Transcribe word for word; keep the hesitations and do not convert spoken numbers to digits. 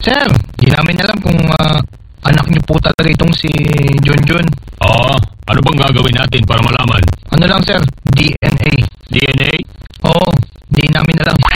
Sir, di namin alam kung uh, anak niyo po talaga itong si Junjun. Oo, ano bang gagawin natin para malaman? Ano lang sir, D N A. D N A? Oo, di namin alam.